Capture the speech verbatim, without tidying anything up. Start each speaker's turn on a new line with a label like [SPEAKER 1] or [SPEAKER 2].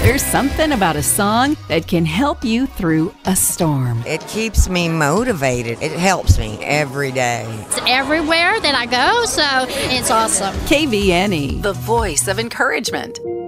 [SPEAKER 1] There's something about a song that can help you through a storm.
[SPEAKER 2] It keeps me motivated. It helps me every day.
[SPEAKER 3] It's everywhere that I go, so it's awesome.
[SPEAKER 1] K V N E, the voice of encouragement.